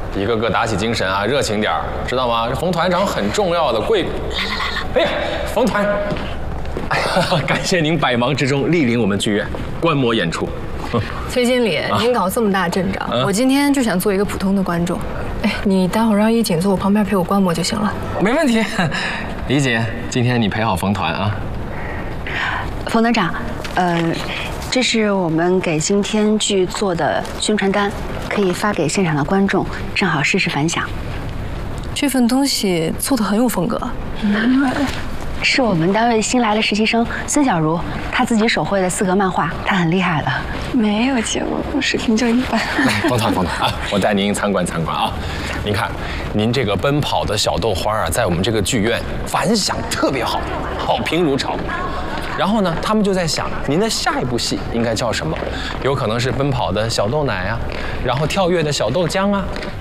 一个个打起精神啊，热情点儿，知道吗？这冯团长很重要的，贵。来！哎呀，冯团，哎呀，感谢您百忙之中莅临我们剧院观摩演出。 崔经理，您搞这么大阵仗，我今天就想做一个普通的观众。哎，你待会儿让一锦坐我旁边陪我观摩就行了。 没问题，李姐，今天你陪好冯团啊。 冯团长，这是我们给今天剧做的宣传单，可以发给现场的观众，正好试试反响。 这份东西做的很有风格。 是我们单位新来的实习生孙小茹，她自己手绘的4格漫画，她很厉害的。 没有见过，我水平就一般。 来，冯团啊，我带您参观参观啊。您看，您这个奔跑的小豆花啊，在我们这个剧院反响特别好，好评如潮。然后呢，他们就在想，您的下一部戏应该叫什么？有可能是奔跑的小豆奶啊，然后跳跃的小豆浆啊，